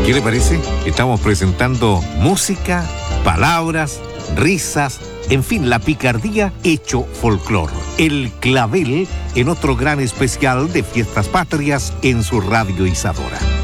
¿Qué le parece? Estamos presentando música, palabras, risas, en fin, la picardía hecho folclor. El clavel en otro gran especial de Fiestas Patrias en su Radio Isadora.